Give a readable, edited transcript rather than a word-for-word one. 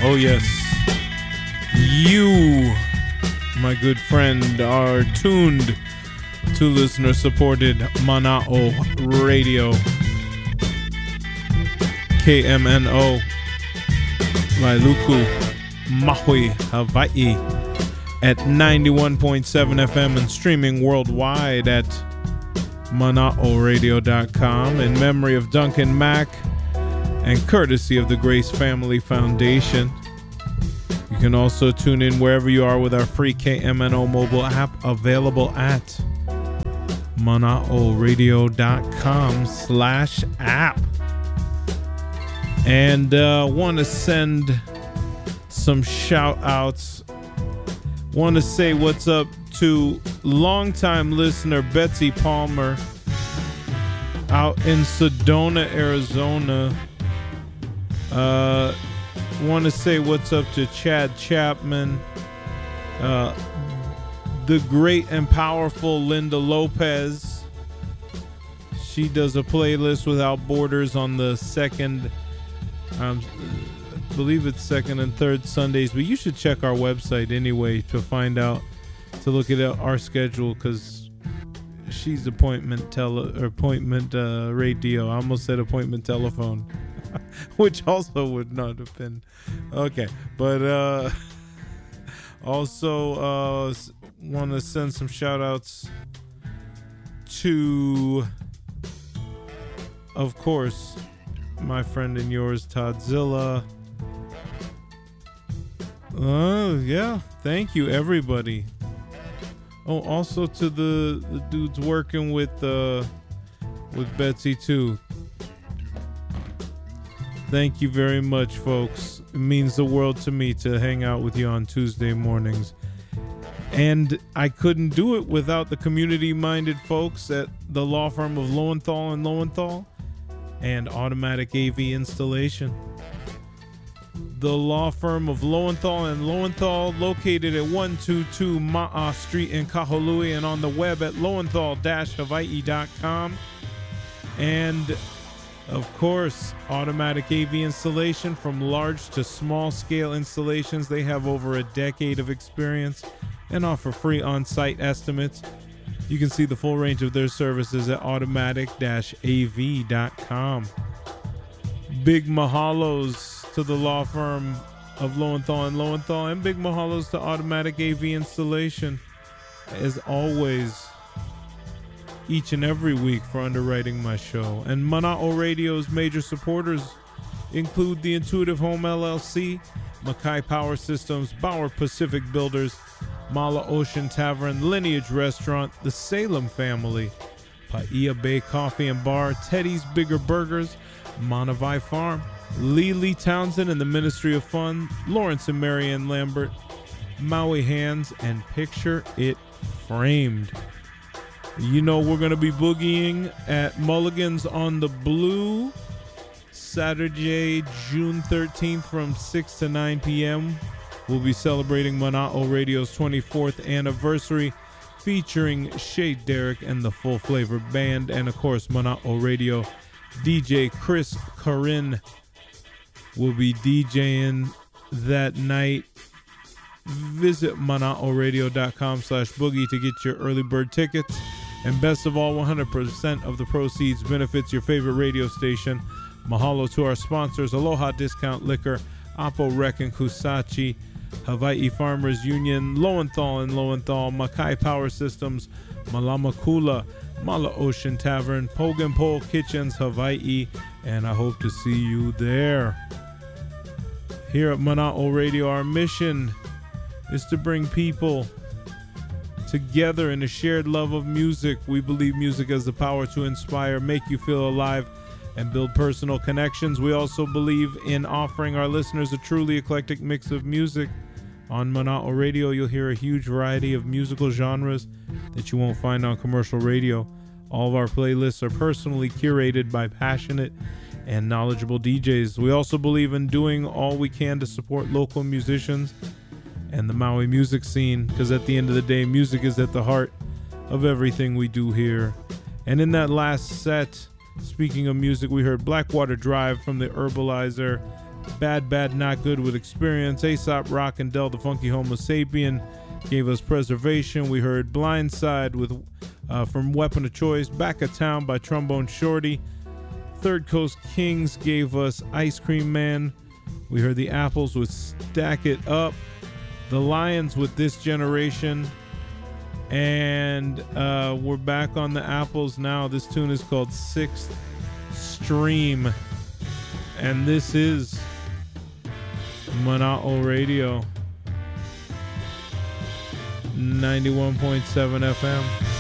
Oh yes, you, my good friend, are tuned to listener-supported Mana'o Radio, KMNO, Wailuku, Maui, Hawaii, at 91.7 FM and streaming worldwide at Mana'oRadio.com in memory of Duncan Mack and courtesy of the Grace Family Foundation. You can also tune in wherever you are with our free KMNO mobile app available at Mana'oRadio.com/app. And want to send some shout outs. Want to say what's up to longtime listener Betsy Palmer out in Sedona, Arizona. Want to say what's up to Chad Chapman, the great and powerful Linda Lopez. She does a playlist Without Borders on the second, I believe it's second and third Sundays, but you should check our website anyway to find out, to look at our schedule, because she's appointment radio. I almost said appointment telephone. Which also would not have been okay, but also want to send some shout outs to, of course, my friend and yours, Toddzilla. Yeah, thank you everybody. Oh, also to the dudes working with Betsy too. Thank you very much, folks. It means the world to me to hang out with you on Tuesday mornings. And I couldn't do it without the community-minded folks at the law firm of Lowenthal & Lowenthal and Automatic AV Installation. The law firm of Lowenthal & Lowenthal, located at 122 Ma'a Street in Kahului and on the web at lowenthal-hawaii.com. And of course, Automatic AV Installation, from large to small scale installations. They have over a decade of experience and offer free on-site estimates. You can see the full range of their services at automatic-av.com. Big mahalos to the law firm of Lowenthal & Lowenthal, and big mahalos to Automatic AV Installation, as always, each and every week, for underwriting my show. And Mana'o Radio's major supporters include the Intuitive Home LLC, Mackay Power Systems, Bauer Pacific Builders, Mala Ocean Tavern, Lineage Restaurant, the Salem Family, Paia Bay Coffee and Bar, Teddy's Bigger Burgers, Monavai Farm, Lee Townsend and the Ministry of Fun, Lawrence and Marianne Lambert, Maui Hands, and Picture It Framed. You know, we're going to be boogieing at Mulligan's on the Blue Saturday, June 13th from 6 to 9 p.m. We'll be celebrating Mana'o Radio's 24th anniversary, featuring Shade Derrick and the Full Flavor Band, and of course Mana'o Radio DJ Chris Corinne will be DJing that night. Visit Mana'oRadio.com/boogie to get your early bird tickets. And best of all, 100% of the proceeds benefits your favorite radio station. Mahalo to our sponsors: Aloha Discount Liquor, Apo Rec and Kusachi, Hawaii Farmers Union, Lowenthal & Lowenthal, Mackay Power Systems, Malamakula, Mala Ocean Tavern, Pogan Pole Kitchens, Hawaii, and I hope to see you there. Here at Mana'o Radio, our mission is to bring people together in a shared love of music. We believe music has the power to inspire, make you feel alive, and build personal connections. We also believe in offering our listeners a truly eclectic mix of music. On Mana'o Radio, you'll hear a huge variety of musical genres that you won't find on commercial radio. All of our playlists are personally curated by passionate and knowledgeable DJs. We also believe in doing all we can to support local musicians and the Maui music scene, because at the end of the day, music is at the heart of everything we do here. And in that last set, speaking of music, we heard Blackwater Drive from the Herbalizer, Bad Bad Not Good with Experience. Aesop Rock and Del the Funky Homo Sapien gave us Preservation. We heard Blindside with from Weapon of Choice. Back of Town by Trombone Shorty. Third Coast Kings gave us Ice Cream Man. We heard the Apples with Stack It Up. The Lions with This Generation. And we're back on the Apples now. This tune is called Sixth Stream. And this is Mana'o Radio 91.7 FM.